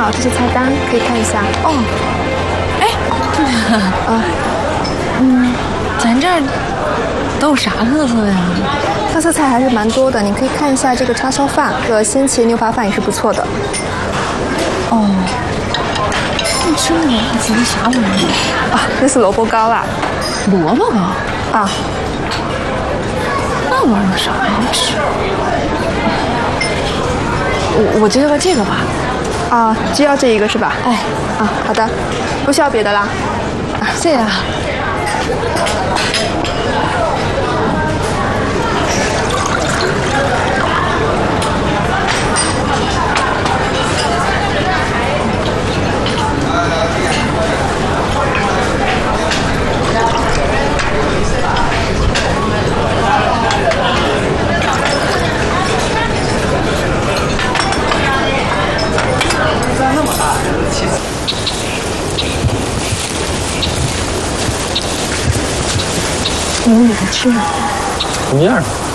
好，这是菜单，可以看一下。 哦，哎，咱这儿都有啥特色呀？ 特色菜还是蛮多的，你可以看一下这个叉烧饭和鲜茄牛扒饭也是不错的。 哦，你吃那个几个啥玩意儿？ 啊，那是萝卜糕啦。 萝卜糕啊， 那玩意儿啥好吃？我就要这个吧。 啊，只要这一个是吧？ 哎， 啊，好的，不需要别的啦。 啊，谢谢啊。你们吃啊？ 什么样？